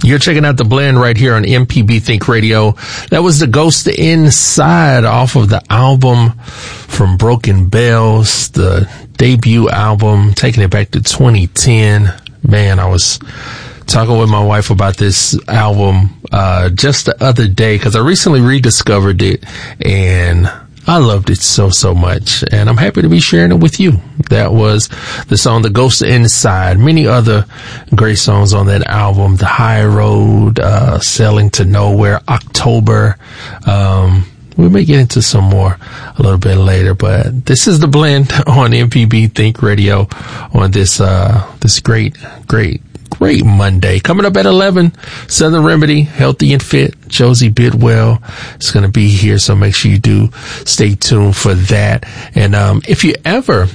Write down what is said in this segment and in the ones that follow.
You're checking out The Blend right here on MPB Think Radio. That was The Ghost Inside off of the album From Broken Bells, the debut album, taking it back to 2010. Man, I was talking with my wife about this album just the other day because I recently rediscovered it and I loved it so much, and I'm happy to be sharing it with you. That was the song The Ghost Inside. Many other great songs on that album. The High Road, Sailing to Nowhere, October. We may get into some more a little bit later, but this is The Blend on MPB Think Radio on this great Monday. Coming up at 11, Southern Remedy, Healthy and Fit, Josie Bidwell is going to be here, so make sure you do stay tuned for that. And if you ever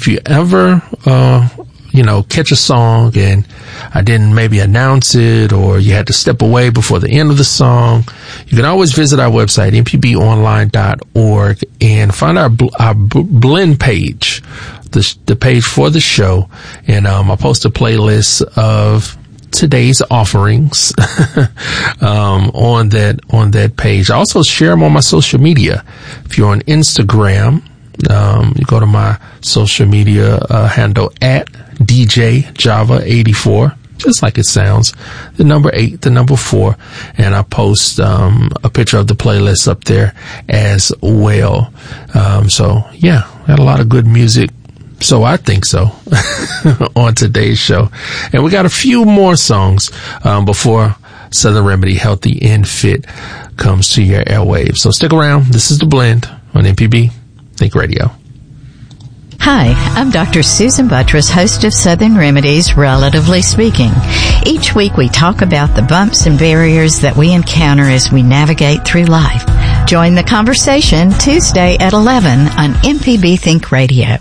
catch a song and I didn't maybe announce it, or you had to step away before the end of the song, you can always visit our website, mpbonline.org, and find our blend page, the page for the show. And I'll post a playlist of today's offerings on that page. I also share them on my social media. If you're on Instagram, you go to my social media handle at DJ Java 84, just like it sounds, the number 8, the number 4, and I post a picture of the playlist up there as well. So yeah, got a lot of good music. So I think so on today's show. And we got a few more songs before Southern Remedy, Healthy and Fit comes to your airwaves. So stick around. This is The Blend on MPB Think Radio. Hi, I'm Dr. Susan Buttress, host of Southern Remedies, Relatively Speaking. Each week we talk about the bumps and barriers that we encounter as we navigate through life. Join the conversation Tuesday at 11 on MPB Think Radio.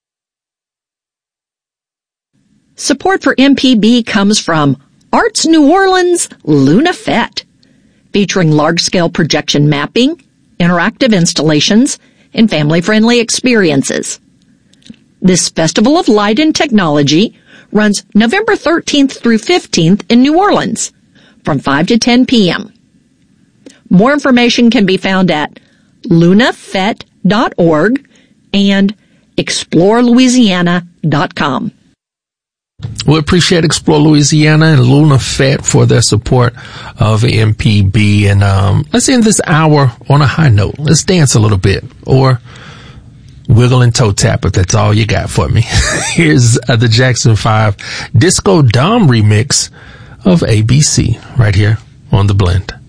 Support for MPB comes from Arts New Orleans Luna Fête, featuring large-scale projection mapping, interactive installations, and family-friendly experiences. This Festival of Light and Technology runs November 13th through 15th in New Orleans from 5 to 10 p.m. More information can be found at lunafet.org and explorelouisiana.com. We appreciate Explore Louisiana and Luna Fête for their support of MPB. And let's end this hour on a high note. Let's dance a little bit, or wiggle and toe tap if that's all you got for me. Here's the Jackson 5 Disco Dom remix of ABC right here on The Blend.